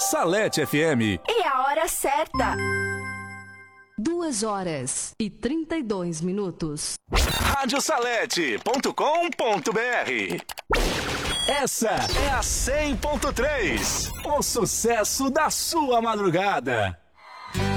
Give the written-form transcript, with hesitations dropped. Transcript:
Salete FM. E a hora certa. 2h32. Radiosalete.com.br. Essa é a 100.3. O sucesso da sua madrugada.